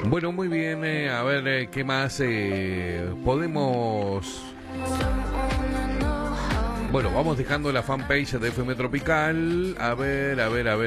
Bueno, muy bien, a ver, ¿qué más podemos...? Bueno, vamos dejando la fanpage de FM Tropical. A ver.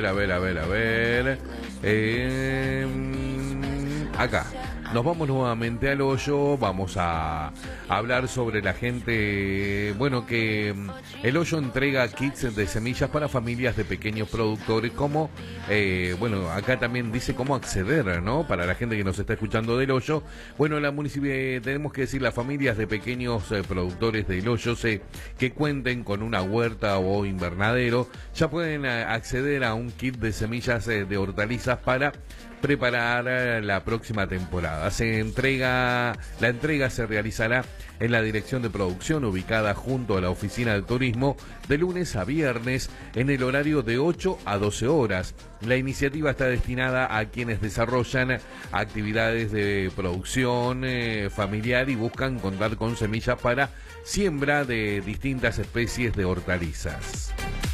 Acá. Nos vamos nuevamente al hoyo, vamos a hablar sobre la gente, bueno, que el hoyo entrega kits de semillas para familias de pequeños productores, como, bueno, acá también dice cómo acceder, ¿no? Para la gente que nos está escuchando del hoyo, bueno, la municipalidad, tenemos que decir, las familias de pequeños productores del hoyo que cuenten con una huerta o invernadero, ya pueden acceder a un kit de semillas de hortalizas para preparar la próxima temporada. La entrega se realizará en la dirección de producción ubicada junto a la oficina de turismo de lunes a viernes en el horario de 8 a 12 horas. La iniciativa está destinada a quienes desarrollan actividades de producción familiar y buscan contar con semillas para siembra de distintas especies de hortalizas.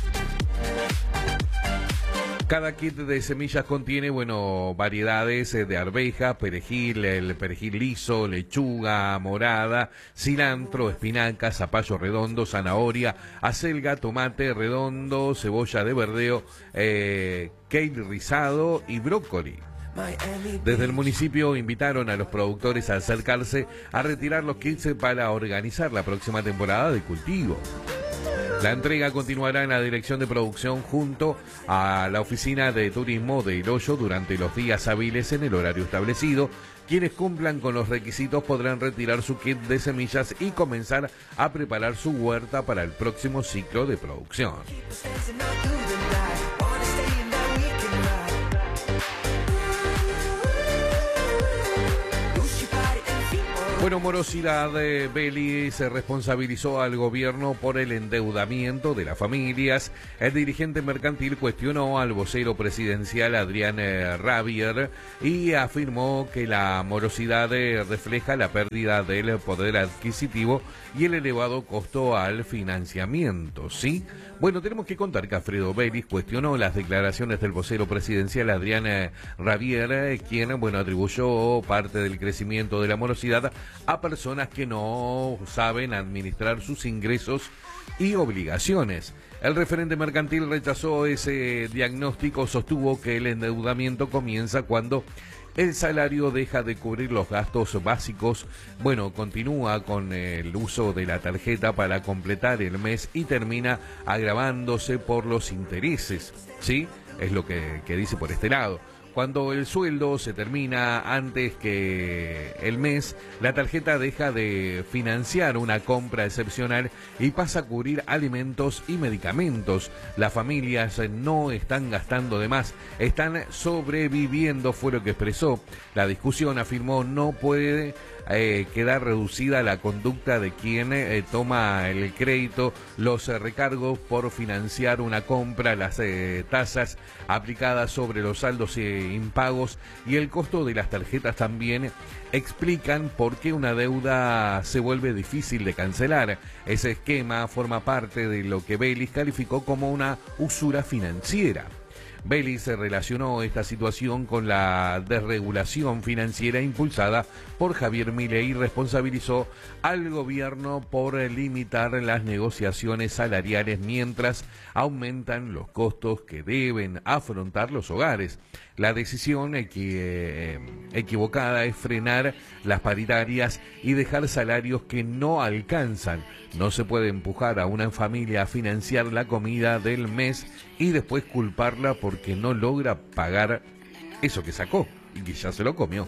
Cada kit de semillas contiene, bueno, variedades de arveja, perejil, el perejil liso, lechuga morada, cilantro, espinaca, zapallo redondo, zanahoria, acelga, tomate redondo, cebolla de verdeo, kale rizado y brócoli. Desde el municipio invitaron a los productores a acercarse a retirar los kits para organizar la próxima temporada de cultivo. La entrega continuará en la dirección de producción junto a la oficina de turismo de El Hoyo durante los días hábiles en el horario establecido. Quienes cumplan con los requisitos podrán retirar su kit de semillas y comenzar a preparar su huerta para el próximo ciclo de producción. Bueno, morosidad. Belli se responsabilizó al gobierno por el endeudamiento de las familias. El dirigente mercantil cuestionó al vocero presidencial Adrián Rabier y afirmó que la morosidad refleja la pérdida del poder adquisitivo y el elevado costo al financiamiento, ¿sí? Bueno, tenemos que contar que Alfredo Belli cuestionó las declaraciones del vocero presidencial Adrián Rabier, quien, bueno, atribuyó parte del crecimiento de la morosidad a personas que no saben administrar sus ingresos y obligaciones. El referente mercantil rechazó ese diagnóstico, sostuvo que el endeudamiento comienza cuando el salario deja de cubrir los gastos básicos. Bueno, continúa con el uso de la tarjeta para completar el mes y termina agravándose por los intereses, ¿sí? Es lo que dice por este lado. Cuando el sueldo se termina antes que el mes, la tarjeta deja de financiar una compra excepcional y pasa a cubrir alimentos y medicamentos. Las familias no están gastando de más, están sobreviviendo, fue lo que expresó. La discusión, afirmó, no puede quedar reducida la conducta de quien toma el crédito, los recargos por financiar una compra, las tasas aplicadas sobre los saldos impagos y el costo de las tarjetas también explican por qué una deuda se vuelve difícil de cancelar. Ese esquema forma parte de lo que Belli calificó como una usura financiera. Belli se relacionó esta situación con la desregulación financiera impulsada por Javier Milei y responsabilizó al gobierno por limitar las negociaciones salariales mientras aumentan los costos que deben afrontar los hogares. La decisión equivocada es frenar las paritarias y dejar salarios que no alcanzan. No se puede empujar a una familia a financiar la comida del mes y después culparla porque no logra pagar eso que sacó y que ya se lo comió.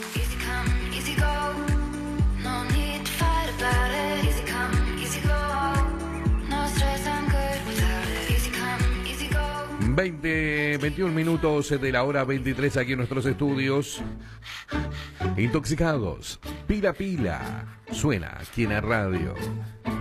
21 minutos de la hora 23 aquí en nuestros estudios. Intoxicados, Pila Pila, suena aquí en la radio.